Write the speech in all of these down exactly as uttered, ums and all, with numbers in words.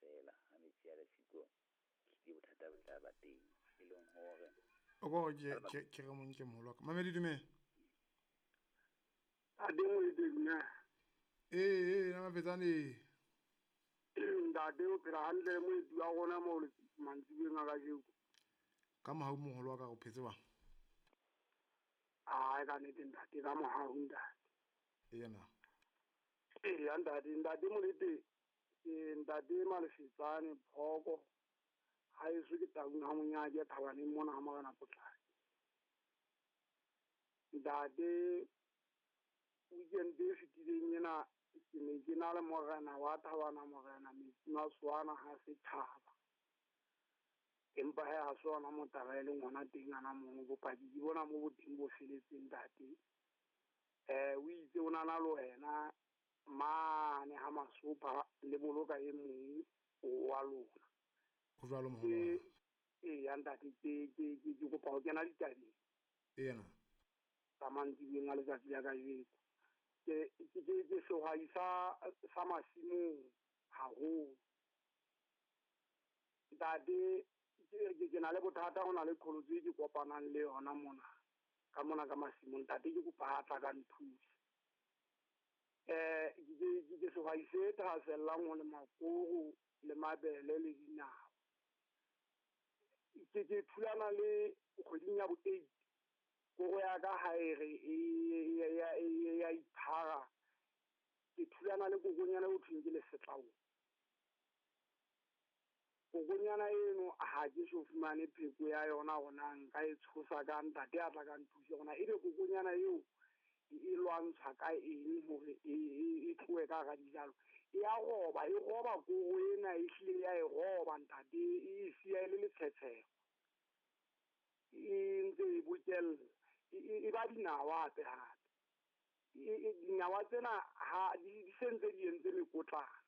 fela ha metsi a le siko ke bothata bo tla ba teng e leng hore o go ke ke ke ga monke moholo ka mamedi dume a di mo idina eh eh na mafetsane nda de o phela hantle mo idua gona mo le mantsibeng a ga jeko ka mohau moholo wa ka go phetse ba a ga ne dinda ke ga mo ha hunda e yana e ya nda di nda di mo le de nda di ma le fitsane phoko ha e se ke ta una mo nya ke thabane mona ha magana potla nda de weekend de fitileng ena ke ne ke na le mogana wa thabana mogana metsina swana ha se thaba empa ha swana motabele ngwana teng ana mo bopadi di bona mo bodimo bo feletseng date eh o itse o nana le wena mane ha masopa le boloka e mong o wa lona go jalo moholo e ya ntate ke ke ke go pa o kena ditadi e yana tamanti beng a letsatsi ya ka jeko ke ke ke se wa isa sa masimo ha ho dade ke ke na le bothata go na le kholotse ke kopanang le yona mona ka mona ka masimong tate ke go patla ka nthusi eh ke ke se wa ise ta sellang le makoro le mabele le dinawa ke ke thulana le kgoding ya bo eight go ya ka haere e ya ya iphara ke thulana le gogonyana o thweng le setlaong gogonyana eno ha ke so fumane pheko ya yona gona nka e tshosa ka ntate a tla ka nthusa gona ebe gogonyana eo e lwantsha ka eng hore e tloe ka ga dijalo e a goba e goba go ena e hlile ya e goba ntate e sia ile le tshetsego e ntse e bokella e ba dinawa pe hape e dinawa tsena ha di sentse di entse mekotlana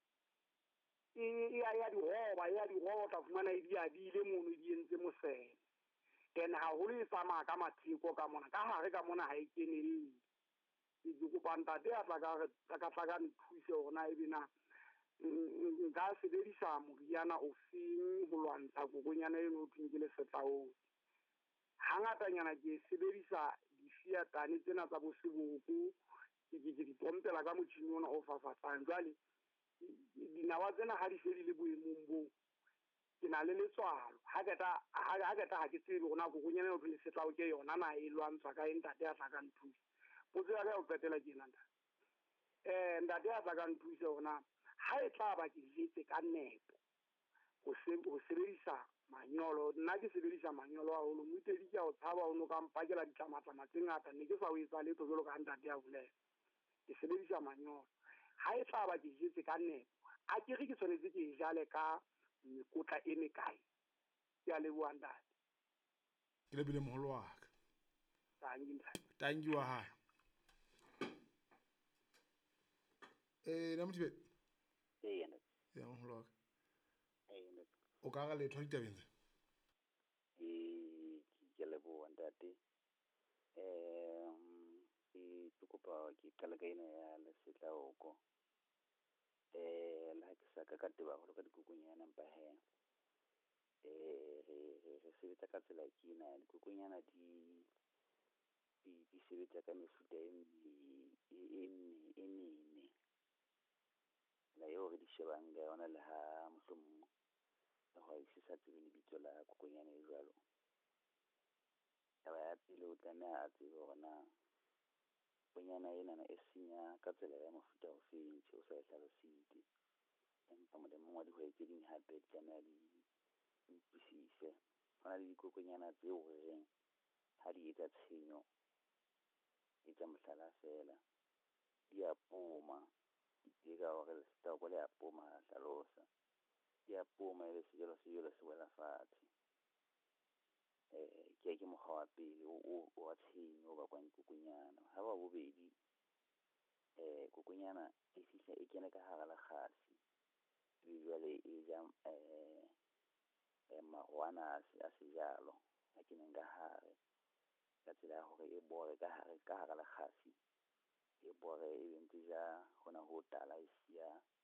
e ya ya di goba ya di goba tla fumana e di adile mono di entse mosele then ha ho le tsamaya ka matheko ka mona ka hare ka mona ha e kenelle e go pantate a tla ka ka tla ka nthuse hona e bina nka sebedisa moriana o feng ho lwantsha gogonyana eno o thweng ke le setlaong hangatanyana ke sebedisa difiatane tsena tsa boseboko ke ke di pompela ka motjhini ona o fafatsang jwale dinawa tsena ha di fedi le boemong bo ke na le letswalo ha ke ta ha ke ta ha ke tsebe gona go gonyana o le setlao ke yona na e lwantsha ka ntate a tla ka nthusa potso ya ka o petela ke nna eh ntate a tla ka nthusa gona ha e tla ba ke jetse ka nepo go se go sebedisa manyolo nna ke sebedisa manyolo a holo mutedi ke o tshaba o no ka mpakela ditlamatla tse ngata ne ke sa o etsa letho jalo ka ntate a bolela ke sebedisa manyolo ha e tla ba ke jetse ka nepo a ke re ke tshwanetse ke jale ka mekotla e mekae ke a leboha ntate ke lebile moholo wa ka tangi tangi wa ha eh na mothibe e yana ya moholo wa ka e yana o ka ga letho ditabeng tse e ke leboha ntate um e tukopa ke kala ka ina ya le setlaoko eh la ke sa ka ka teba go ka dikukunyana mpa he eh re sebetsa ka tsela ke ina dikukunyana di di di sebetsa ka mefuta e e e mene la yo re di shebang ga ona le ha mohlomong le ho isisa tsebe le bitso la kukunyana e jwalo taba ya pele o tlameha a tsebe hona kukunyana ena na e senya ka tsela ya mofuta o feng o sa e hlalositse empa mo demong wa dihwai tse ding hape di tlameha di utlwisise hona le dikukunyana tseo horeng ha di etsa tshenyo e tsa mohlala fela di a poma di ka hore le sta go le a poma hlalosa di a poma le sejelo sejelo se wela fatshe eh ke ke mokgwa wa pele o wa tshenyo ba kwang kukunyana ha ba bobedi eh kukunyana e fihla e kena ka hara la kgasi e jwale e ja eh e marwana a sejalo a keneng ka hare ka tsela ya hore e bore ka hare ka hara la kgasi e bore e ntse ja hona ho tala e sia